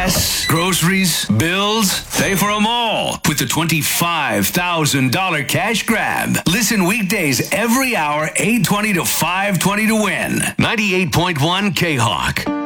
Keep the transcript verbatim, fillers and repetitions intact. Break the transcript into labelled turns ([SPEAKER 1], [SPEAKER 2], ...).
[SPEAKER 1] Gas, groceries, bills, pay for them all with the twenty-five thousand dollars cash grab. Listen weekdays every hour, eight twenty to five twenty to win. ninety-eight point one K-Hawk.